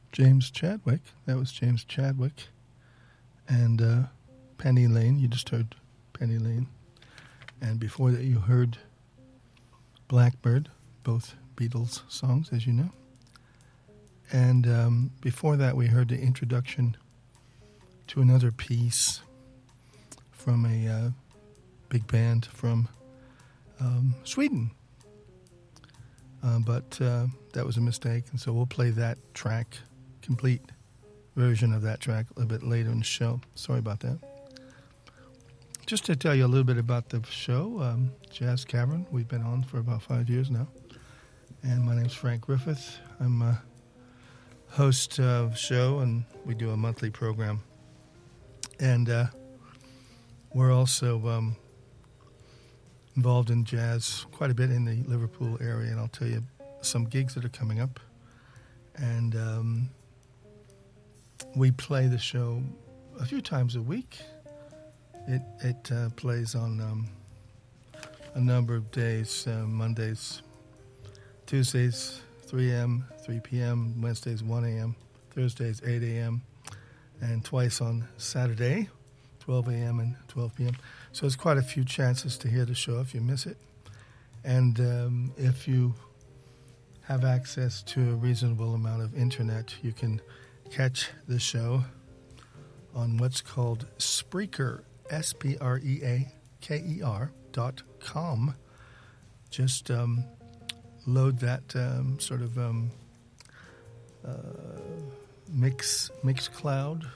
James Chadwick. That was James Chadwick. And Penny Lane. You just heard Penny Lane. And before that, you heard Blackbird, both Beatles songs, as you know. And before that, we heard the introduction to another piece from a big band from Sweden. But that was a mistake, and so we'll play that track, complete version of that track, a little bit later in the show. Sorry about that. Just to tell you a little bit about the show, Jazz Cavern, we've been on for about 5 years now. And my name's Frank Griffith. I'm a host of the show, and we do a monthly program. And we're also involved in jazz quite a bit in the Liverpool area, and I'll tell you some gigs that are coming up. And we play the show a few times a week. It plays on a number of days, Mondays, Tuesdays, 3 a.m., 3 p.m., Wednesdays, 1 a.m., Thursdays, 8 a.m., and twice on Saturday, 12 a.m. and 12 p.m. So there's quite a few chances to hear the show if you miss it. And if you have access to a reasonable amount of internet, you can catch the show on what's called Spreaker, SPREAKER.com. Just load that sort of Mixcloud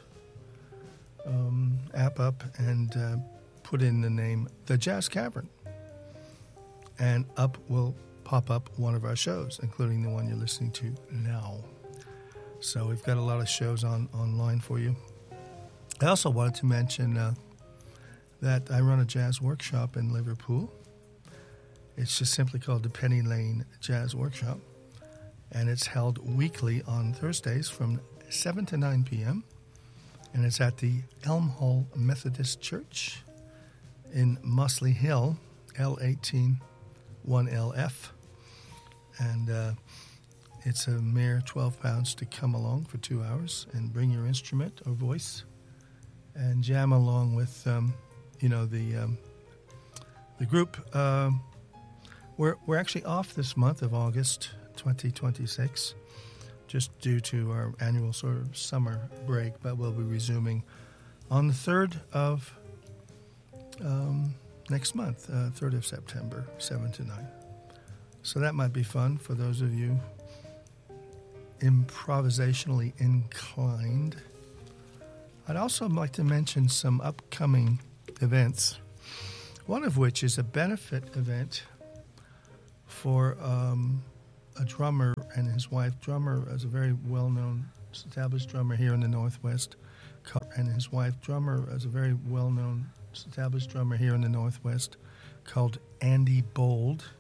app up and put in the name The Jazz Cavern. And up will pop up one of our shows, including the one you're listening to now. So we've got a lot of shows online for you. I also wanted to mention that I run a jazz workshop in Liverpool. It's just simply called the Penny Lane Jazz Workshop. And it's held weekly on Thursdays from 7 to 9 p.m. And it's at the Elm Hall Methodist Church in Mossley Hill, L18 1LF. And it's a mere £12 to come along for 2 hours and bring your instrument or voice and jam along with, the group. We're actually off this month of August 2026, just due to our annual sort of summer break, but we'll be resuming on the 3rd of next month, 3rd of September, 7 to 9. So that might be fun for those of you improvisationally inclined. I'd also like to mention some upcoming events, one of which is a benefit event for a drummer and his wife. Drummer is a very well-known, established drummer here in the Northwest, called Andy Bold.